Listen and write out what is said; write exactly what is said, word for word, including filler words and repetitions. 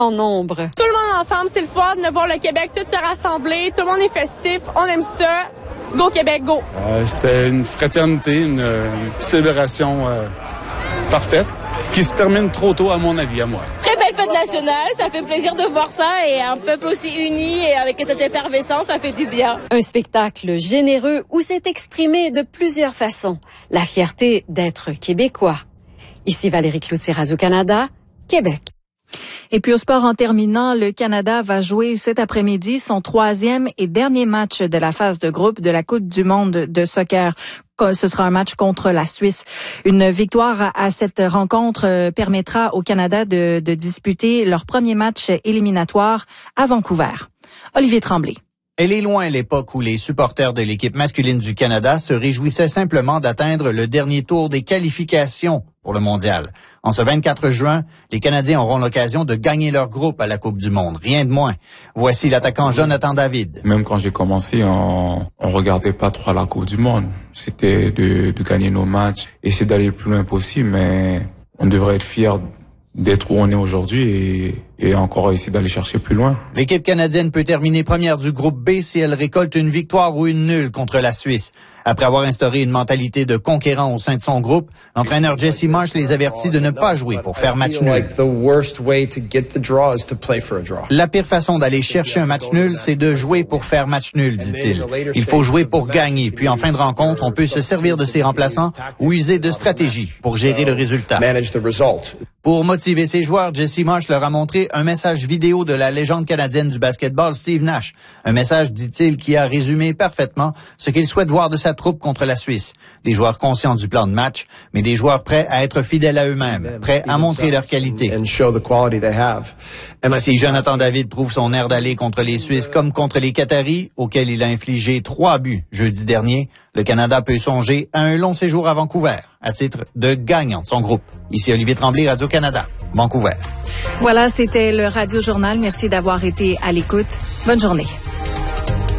En nombre. Tout le monde ensemble, c'est le fun de voir le Québec tout se rassembler. Tout le monde est festif, on aime ça. Go Québec, go! Euh, c'était une fraternité, une, une célébration euh, parfaite qui se termine trop tôt à mon avis, à moi. Très belle fête nationale, ça fait plaisir de voir ça et un peuple aussi uni et avec cette effervescence, ça fait du bien. Un spectacle généreux où s'est exprimé de plusieurs façons la fierté d'être québécois. Ici Valérie Cloutier, Radio-Canada, Québec. Et puis au sport, en terminant, le Canada va jouer cet après-midi son troisième et dernier match de la phase de groupe de la Coupe du monde de soccer. Ce sera un match contre la Suisse. Une victoire à cette rencontre permettra au Canada de, de disputer leur premier match éliminatoire à Vancouver. Olivier Tremblay. Elle est loin l'époque où les supporters de l'équipe masculine du Canada se réjouissaient simplement d'atteindre le dernier tour des qualifications pour le mondial. En ce vingt-quatre juin, les Canadiens auront l'occasion de gagner leur groupe à la Coupe du monde, rien de moins. Voici l'attaquant Jonathan David. Même quand j'ai commencé, on, on regardait pas trop à la Coupe du monde. C'était de, de gagner nos matchs, essayer d'aller le plus loin possible, mais on devrait être fiers d'être où on est aujourd'hui et, et encore essayer d'aller chercher plus loin. L'équipe canadienne peut terminer première du groupe B si elle récolte une victoire ou une nulle contre la Suisse. Après avoir instauré une mentalité de conquérant au sein de son groupe, l'entraîneur Jesse Marsh les avertit de ne pas jouer pour faire match nul. La pire façon d'aller chercher un match nul, c'est de jouer pour faire match nul, dit-il. Il faut jouer pour gagner, puis en fin de rencontre, on peut se servir de ses remplaçants ou user de stratégies pour gérer le résultat. Pour motiver ses joueurs, Jesse Marsh leur a montré un message vidéo de la légende canadienne du basketball, Steve Nash. Un message, dit-il, qui a résumé parfaitement ce qu'il souhaite voir de sa troupe contre la Suisse. Des joueurs conscients du plan de match, mais des joueurs prêts à être fidèles à eux-mêmes, prêts à montrer leur qualité. Si Jonathan David prouve son air d'aller contre les Suisses comme contre les Qataris, auxquels il a infligé trois buts jeudi dernier, le Canada peut songer à un long séjour à Vancouver, à titre de gagnant de son groupe. Ici Olivier Tremblay, Radio-Canada, Vancouver. Voilà, c'était le Radio Journal. Merci d'avoir été à l'écoute. Bonne journée.